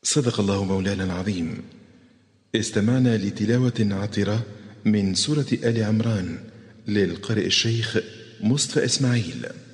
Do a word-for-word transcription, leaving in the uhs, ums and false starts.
صدق الله مولانا العظيم. استمعنا لتلاوة عطرة من سورة آل عمران للقارئ الشيخ مصطفى إسماعيل.